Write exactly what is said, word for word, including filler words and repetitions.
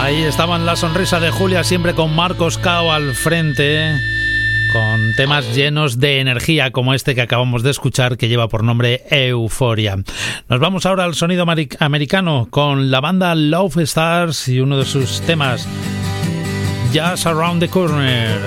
Ahí estaban la sonrisa de Julia, siempre con Marcos Cao al frente, con temas llenos de energía como este que acabamos de escuchar, que lleva por nombre Euforia. Nos vamos ahora al sonido americano con la banda Love Stars y uno de sus temas, Just Around the Corner.